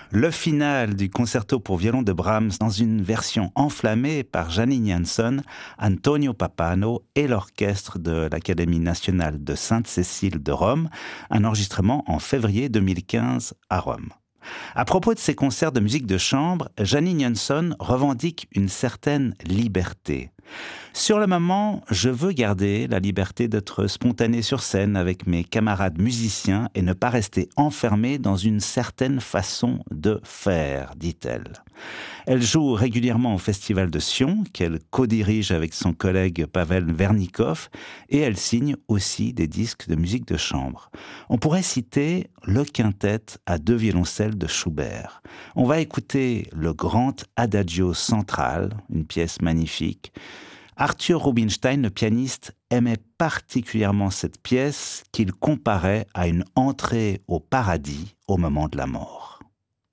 Le final du concerto pour violon de Brahms dans une version enflammée par Janine Janson, Antonio Pappano et l'orchestre de l'Académie nationale de Sainte-Cécile de Rome, un enregistrement en février 2015 à Rome. À propos de ces concerts de musique de chambre, Janine Janson revendique une certaine liberté. Sur le moment, je veux garder la liberté d'être spontanée sur scène avec mes camarades musiciens et ne pas rester enfermée dans une certaine façon de faire, dit-elle. Elle joue régulièrement au Festival de Sion, qu'elle co-dirige avec son collègue Pavel Vernikov, et elle signe aussi des disques de musique de chambre. On pourrait citer le quintet à deux violoncelles de Schubert. On va écouter le grand Adagio central, une pièce magnifique. Arthur Rubinstein, le pianiste, aimait particulièrement cette pièce qu'il comparait à une entrée au paradis au moment de la mort.